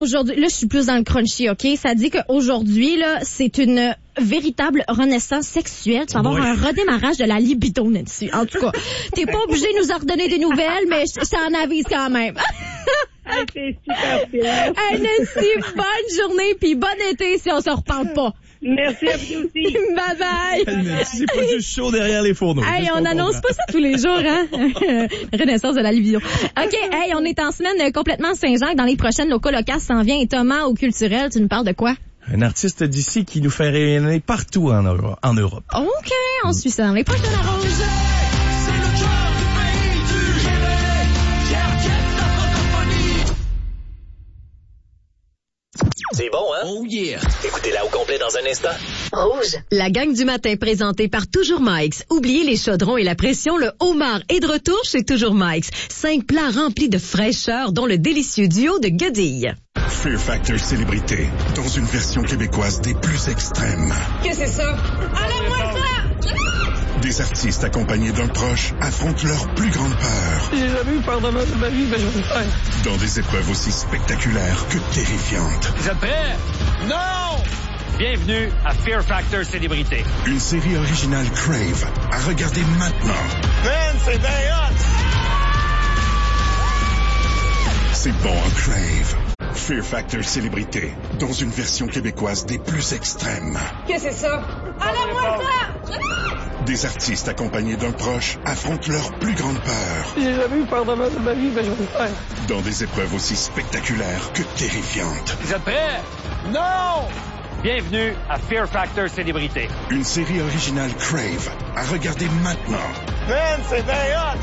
Aujourd'hui, là, je suis plus dans le crunchy, OK? Ça dit qu'aujourd'hui, là, c'est une véritable renaissance sexuelle. Tu vas avoir un redémarrage de la libido, Nancy. En tout cas, t'es pas obligé de nous en redonner des nouvelles, mais je t'en avise quand même. C'est super bien. Hey, Nancy, bonne journée puis bon été si on se reparle pas. Merci à vous aussi. Bye bye. Hey, Nancy, c'est pas juste chaud derrière les fourneaux. Hey, on n'annonce pas ça tous les jours, hein? Renaissance de la libido. OK, hey, on est en semaine complètement Saint-Jacques. Dans les prochaines locaux locales s'en vient. Et Thomas, au culturel, tu nous parles de quoi? Un artiste d'ici qui nous fait rayonner partout en Europe. OK, on suit ça dans les prochaines arranges. C'est bon, hein? Oh yeah! Écoutez-la au complet dans un instant. Rouge. La gang du matin présentée par Toujours Mike's. Oubliez les chaudrons et la pression, le homard est de retour chez Toujours Mike's. 5 plats remplis de fraîcheur, dont le délicieux duo de guedilles. Fear Factor Célébrité, dans une version québécoise des plus extrêmes. Qu'est-ce que c'est ça? Enlève-moi ça! Des artistes accompagnés d'un proche affrontent leur plus grande peur. J'ai jamais eu peur de ma vie, mais je vais le faire. Dans des épreuves aussi spectaculaires que terrifiantes. Vous êtes prêts? Non! Bienvenue à Fear Factor Célébrité. Une série originale Crave à regarder maintenant. Man, c'est bien hot! C'est bon à Crave. Fear Factor Célébrité, dans une version québécoise des plus extrêmes. Qu'est-ce que c'est ça? Enlève-moi ça! Des artistes accompagnés d'un proche affrontent leur plus grande peur. J'ai jamais eu peur de ma vie, mais je vais le faire. Dans des épreuves aussi spectaculaires que terrifiantes. Vous êtes prêts? Non! Bienvenue à Fear Factor Célébrité. Une série originale Crave à regarder maintenant. Man, c'est bien hot!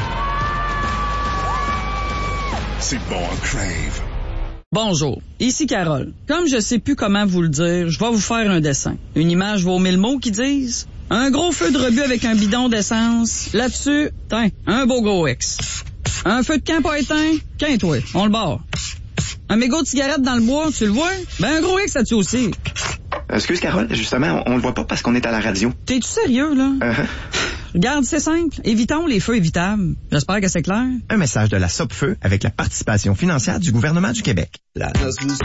C'est bon à Crave. Bonjour, ici Carole. Comme je sais plus comment vous le dire, je vais vous faire un dessin. Une image vaut 1000 mots qui disent. Un gros feu de rebut avec un bidon d'essence. Là-dessus, tiens, un beau gros X. Un feu de camp pas éteint, toi, on le barre. Un mégot de cigarette dans le bois, tu le vois? Ben un gros X là-dessus aussi. Excuse Carole, justement, on le voit pas parce qu'on est à la radio. T'es-tu sérieux, là? Regarde, c'est simple. Évitons les feux évitables. J'espère que c'est clair. Un message de la Sopfeu avec la participation financière du gouvernement du Québec.